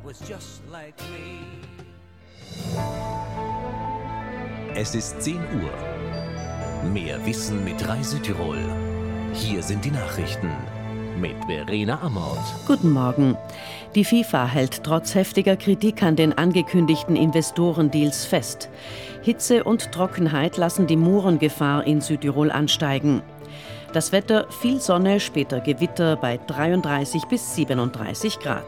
was just like me. Es ist 10 Uhr. Mehr Wissen mit Reisütirol. Hier sind die Nachrichten mit Verena Amort. Guten Morgen. Die FIFA hält trotz heftiger Kritik an den angekündigten Investorendeals fest. Hitze und Trockenheit lassen die Murengefahr in Südtirol ansteigen. Das Wetter, viel Sonne, später Gewitter bei 33 bis 37 Grad.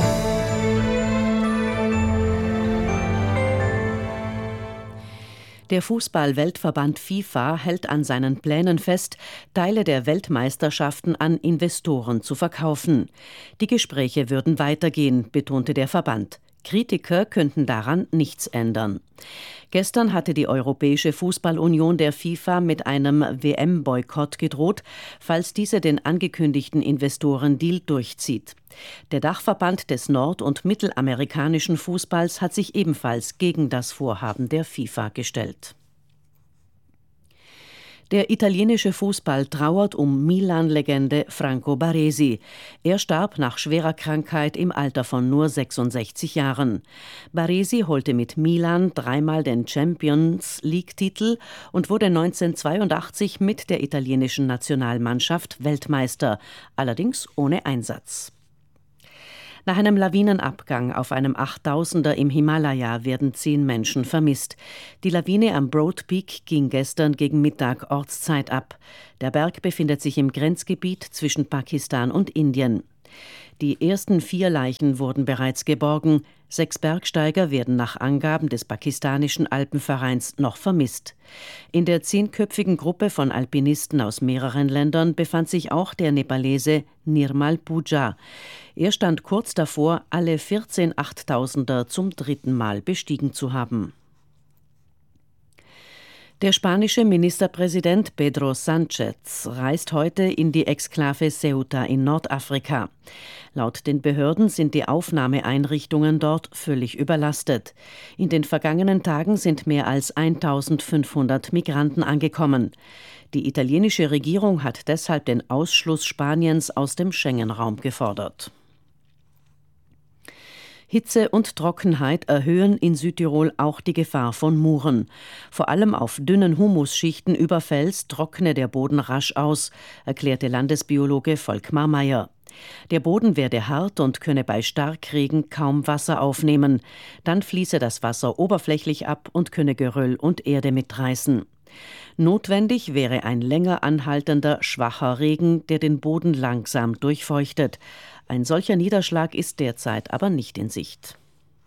Der Fußball-Weltverband FIFA hält an seinen Plänen fest, Teile der Weltmeisterschaften an Investoren zu verkaufen. Die Gespräche würden weitergehen, betonte der Verband. Kritiker könnten daran nichts ändern. Gestern hatte die Europäische Fußballunion der FIFA mit einem WM-Boykott gedroht, falls diese den angekündigten Investorendeal durchzieht. Der Dachverband des nord- und mittelamerikanischen Fußballs hat sich ebenfalls gegen das Vorhaben der FIFA gestellt. Der italienische Fußball trauert um Milan-Legende Franco Baresi. Er starb nach schwerer Krankheit im Alter von nur 66 Jahren. Baresi holte mit Milan dreimal den Champions-League-Titel und wurde 1982 mit der italienischen Nationalmannschaft Weltmeister, allerdings ohne Einsatz. Nach einem Lawinenabgang auf einem 8000er im Himalaya werden 10 Menschen vermisst. Die Lawine am Broad Peak ging gestern gegen Mittag Ortszeit ab. Der Berg befindet sich im Grenzgebiet zwischen Pakistan und Indien. Die ersten 4 Leichen wurden bereits geborgen. 6 Bergsteiger werden nach Angaben des pakistanischen Alpenvereins noch vermisst. In der 10-köpfigen Gruppe von Alpinisten aus mehreren Ländern befand sich auch der Nepalese Nirmal Pooja. Er stand kurz davor, alle 14 8000er zum 3. Mal bestiegen zu haben. Der spanische Ministerpräsident Pedro Sánchez reist heute in die Exklave Ceuta in Nordafrika. Laut den Behörden sind die Aufnahmeeinrichtungen dort völlig überlastet. In den vergangenen Tagen sind mehr als 1500 Migranten angekommen. Die italienische Regierung hat deshalb den Ausschluss Spaniens aus dem Schengen-Raum gefordert. Hitze und Trockenheit erhöhen in Südtirol auch die Gefahr von Muren. Vor allem auf dünnen Humusschichten über Fels trockne der Boden rasch aus, erklärte Landesbiologe Volkmar Meyer. Der Boden werde hart und könne bei Starkregen kaum Wasser aufnehmen. Dann fließe das Wasser oberflächlich ab und könne Geröll und Erde mitreißen. Notwendig wäre ein länger anhaltender, schwacher Regen, der den Boden langsam durchfeuchtet. Ein solcher Niederschlag ist derzeit aber nicht in Sicht.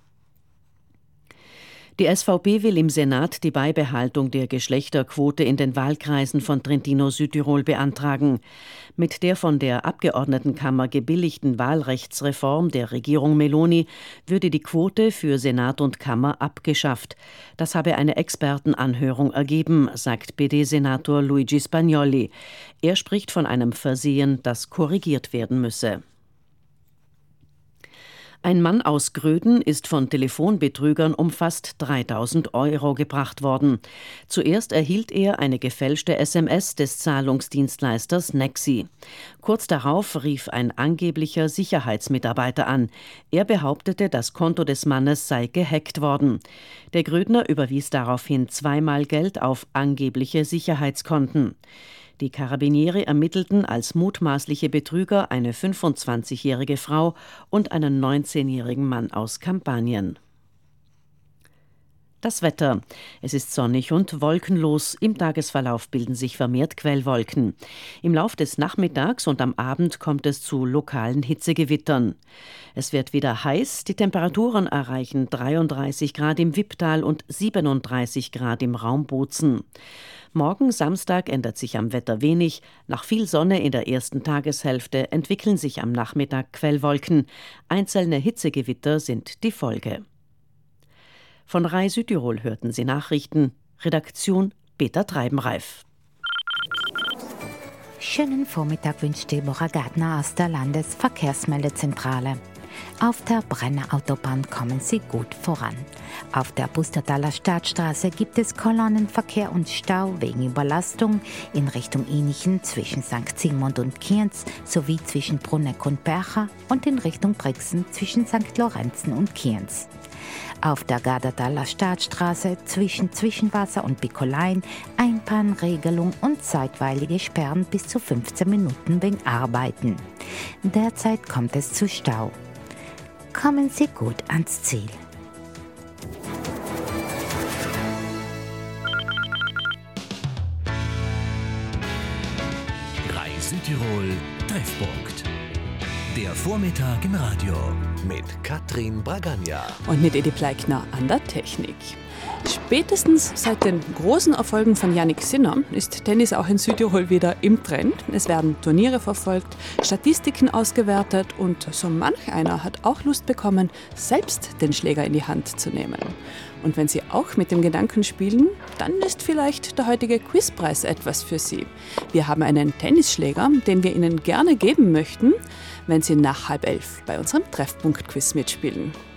Die SVP will im Senat die Beibehaltung der Geschlechterquote in den Wahlkreisen von Trentino-Südtirol beantragen. Mit der von der Abgeordnetenkammer gebilligten Wahlrechtsreform der Regierung Meloni würde die Quote für Senat und Kammer abgeschafft. Das habe eine Expertenanhörung ergeben, sagt PD-Senator Luigi Spagnoli. Er spricht von einem Versehen, das korrigiert werden müsse. Ein Mann aus Gröden ist von Telefonbetrügern um fast 3.000 € gebracht worden. Zuerst erhielt er eine gefälschte SMS des Zahlungsdienstleisters Nexi. Kurz darauf rief ein angeblicher Sicherheitsmitarbeiter an. Er behauptete, das Konto des Mannes sei gehackt worden. Der Grödner überwies daraufhin 2-mal Geld auf angebliche Sicherheitskonten. Die Karabiniere ermittelten als mutmaßliche Betrüger eine 25-jährige Frau und einen 19-jährigen Mann aus Kampanien. Das Wetter. Es ist sonnig und wolkenlos. Im Tagesverlauf bilden sich vermehrt Quellwolken. Im Lauf des Nachmittags und am Abend kommt es zu lokalen Hitzegewittern. Es wird wieder heiß. Die Temperaturen erreichen 33 Grad im Wipptal und 37 Grad im Raum Bozen. Morgen Samstag ändert sich am Wetter wenig. Nach viel Sonne in der ersten Tageshälfte entwickeln sich am Nachmittag Quellwolken. Einzelne Hitzegewitter sind die Folge. Von Rai Südtirol hörten Sie Nachrichten. Redaktion Peter Treibenreif. Schönen Vormittag wünscht Deborah Gartner aus der Landesverkehrsmeldezentrale. Auf der Brenner Autobahn kommen sie gut voran. Auf der Pustertaler Stadtstraße gibt es Kolonnenverkehr und Stau wegen Überlastung in Richtung Inichen zwischen St. Zygmunt und Kienz sowie zwischen Bruneck und Percha und in Richtung Brixen zwischen St. Lorenzen und Kienz. Auf der Gardertaler Stadtstraße zwischen Zwischenwasser und Bikolein Einbahnregelung und zeitweilige Sperren bis zu 15 Minuten wegen Arbeiten. Derzeit kommt es zu Stau. Kommen Sie gut ans Ziel. Südtirol Treffpunkt. Der Vormittag im Radio mit Katrin Bragagna und mit Edi Pleikner an der Technik. Spätestens seit den großen Erfolgen von Jannik Sinner ist Tennis auch in Südtirol wieder im Trend. Es werden Turniere verfolgt, Statistiken ausgewertet und so manch einer hat auch Lust bekommen, selbst den Schläger in die Hand zu nehmen. Und wenn Sie auch mit dem Gedanken spielen, dann ist vielleicht der heutige Quizpreis etwas für Sie. Wir haben einen Tennisschläger, den wir Ihnen gerne geben möchten, wenn Sie nach 10:30 bei unserem Treffpunkt-Quiz mitspielen.